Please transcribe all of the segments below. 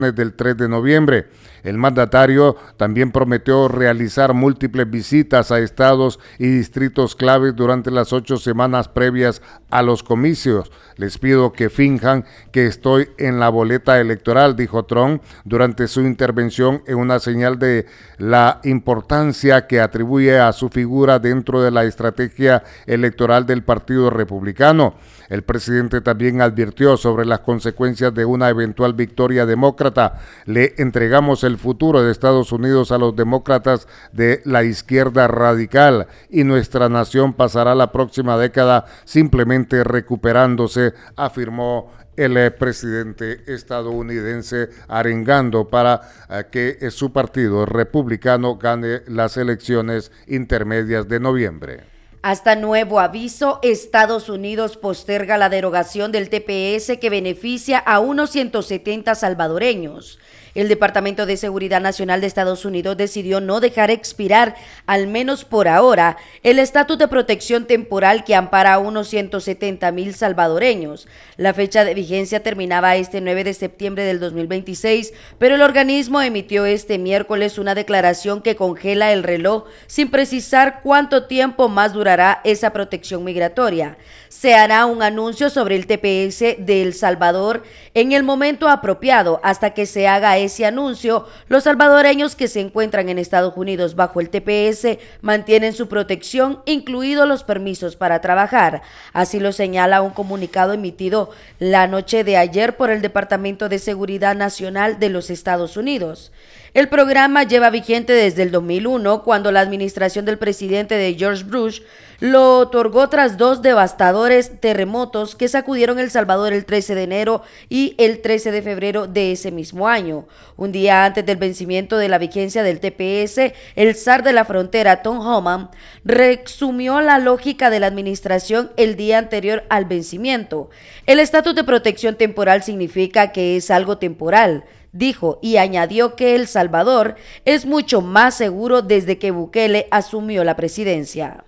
del 3 de noviembre. El mandatario también prometió realizar múltiples visitas a estados y distritos claves durante las 8 semanas previas a los comicios. Les pido que finjan que estoy en la boleta electoral, dijo Trump durante su intervención, en una señal de la importancia que atribuye a su figura dentro de la estrategia electoral del Partido Republicano. El presidente también advirtió sobre las consecuencias de una eventual victoria demócrata. Le entregamos el futuro de Estados Unidos a los demócratas de la izquierda radical y nuestra nación pasará la próxima década simplemente recuperándose, afirmó el presidente estadounidense, arengando para que su partido republicano gane las elecciones intermedias de noviembre. Hasta nuevo aviso, Estados Unidos posterga la derogación del TPS que beneficia a unos 170 salvadoreños. El Departamento de Seguridad Nacional de Estados Unidos decidió no dejar expirar, al menos por ahora, el estatus de protección temporal que ampara a unos 170,000 salvadoreños. La fecha de vigencia terminaba este 9 de septiembre del 2026, pero el organismo emitió este miércoles una declaración que congela el reloj sin precisar cuánto tiempo más durará esa protección migratoria. Se hará un anuncio sobre el TPS de El Salvador en el momento apropiado. Hasta que se haga ese anuncio, los salvadoreños que se encuentran en Estados Unidos bajo el TPS mantienen su protección, incluidos los permisos para trabajar. Así lo señala un comunicado emitido la noche de ayer por el Departamento de Seguridad Nacional de los Estados Unidos. El programa lleva vigente desde el 2001, cuando la administración del presidente de George Bush lo otorgó tras 2 devastadores terremotos que sacudieron El Salvador el 13 de enero y el 13 de febrero de ese mismo año. Un día antes del vencimiento de la vigencia del TPS, el zar de la frontera, Tom Homan, resumió la lógica de la administración el día anterior al vencimiento. El estatus de protección temporal significa que es algo temporal, dijo, y añadió que El Salvador es mucho más seguro desde que Bukele asumió la presidencia.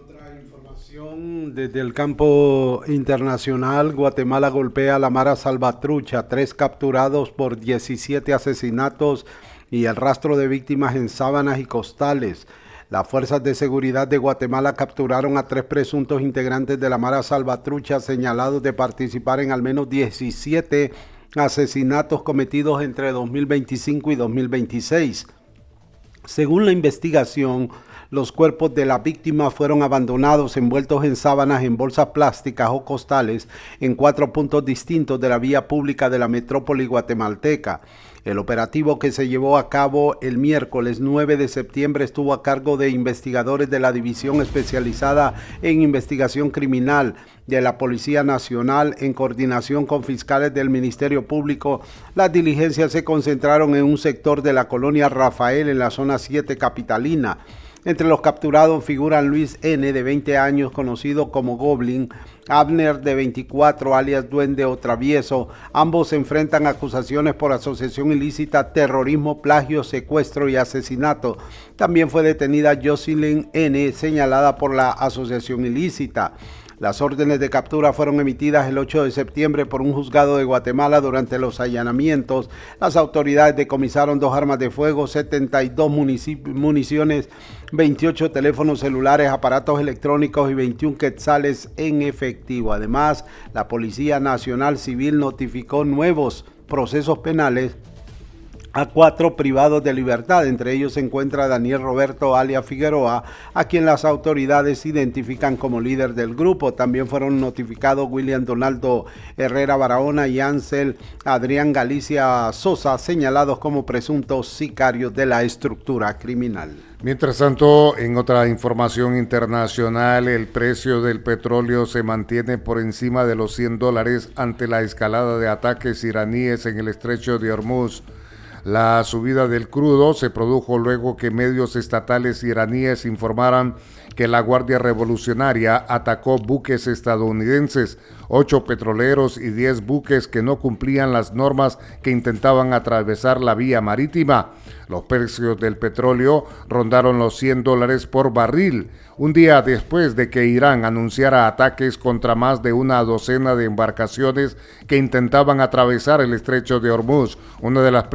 Desde el campo internacional, Guatemala golpea a la Mara Salvatrucha, 3 capturados por 17 asesinatos y el rastro de víctimas en sábanas y costales. Las fuerzas de seguridad de Guatemala capturaron a 3 presuntos integrantes de la Mara Salvatrucha señalados de participar en al menos 17 asesinatos cometidos entre 2025 y 2026. Según la investigación, los cuerpos de las víctimas fueron abandonados envueltos en sábanas, en bolsas plásticas o costales en 4 puntos distintos de la vía pública de la metrópoli guatemalteca. El operativo, que se llevó a cabo el miércoles 9 de septiembre, estuvo a cargo de investigadores de la División Especializada en Investigación Criminal de la Policía Nacional en coordinación con fiscales del Ministerio Público. Las diligencias se concentraron en un sector de la colonia Rafael en la zona 7 capitalina. Entre los capturados figuran Luis N., de 20 años, conocido como Goblin, Abner, de 24, alias Duende o Travieso. Ambos se enfrentan a acusaciones por asociación ilícita, terrorismo, plagio, secuestro y asesinato. También fue detenida Jocelyn N., señalada por la asociación ilícita. Las órdenes de captura fueron emitidas el 8 de septiembre por un juzgado de Guatemala. Durante los allanamientos, las autoridades decomisaron 2 armas de fuego, 72 municiones, 28 teléfonos celulares, aparatos electrónicos y 21 quetzales en efectivo. Además, la Policía Nacional Civil notificó nuevos procesos penales a 4 privados de libertad. Entre ellos se encuentra Daniel Roberto alias Figueroa, a quien las autoridades identifican como líder del grupo. También fueron notificados William Donaldo Herrera Barahona y Ansel Adrián Galicia Sosa, señalados como presuntos sicarios de la estructura criminal. Mientras tanto, en otra información internacional, el precio del petróleo se mantiene por encima de los $100 ante la escalada de ataques iraníes en el estrecho de Hormuz. La subida del crudo se produjo luego que medios estatales iraníes informaran que la Guardia Revolucionaria atacó buques estadounidenses, 8 petroleros y 10 buques que no cumplían las normas que intentaban atravesar la vía marítima. Los precios del petróleo rondaron los $100 por barril, un día después de que Irán anunciara ataques contra más de una docena de embarcaciones que intentaban atravesar el estrecho de Hormuz, una de las